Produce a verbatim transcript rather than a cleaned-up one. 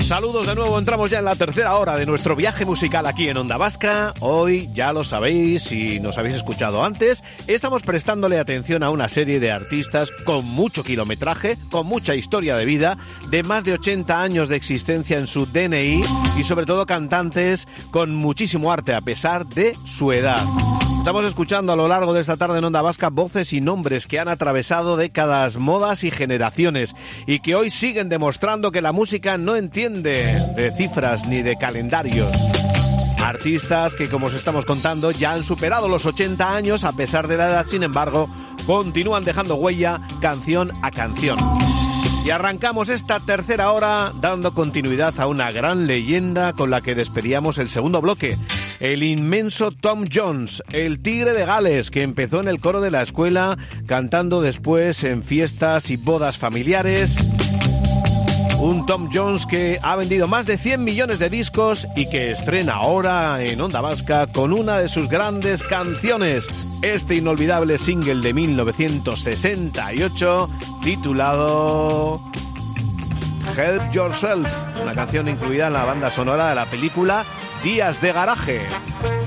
Saludos de nuevo, entramos ya en la tercera hora de nuestro viaje musical aquí en Onda Vasca. Hoy, ya lo sabéis, si nos habéis escuchado antes, estamos prestándole atención a una serie de artistas con mucho kilometraje, con mucha historia de vida, de más de ochenta años de existencia en su D N I y sobre todo cantantes con muchísimo arte a pesar de su edad. Estamos escuchando a lo largo de esta tarde en Onda Vasca voces y nombres que han atravesado décadas, modas y generaciones y que hoy siguen demostrando que la música no entiende de cifras ni de calendarios. Artistas que, como os estamos contando, ya han superado los ochenta años a pesar de la edad, sin embargo, continúan dejando huella canción a canción. Y arrancamos esta tercera hora dando continuidad a una gran leyenda con la que despedíamos el segundo bloque. El inmenso Tom Jones, el tigre de Gales, que empezó en el coro de la escuela, cantando después en fiestas y bodas familiares. Un Tom Jones que ha vendido más de cien millones de discos y que estrena ahora en Onda Vasca con una de sus grandes canciones. Este inolvidable single de mil novecientos sesenta y ocho titulado Help Yourself, una canción incluida en la banda sonora de la película Días de Garaje.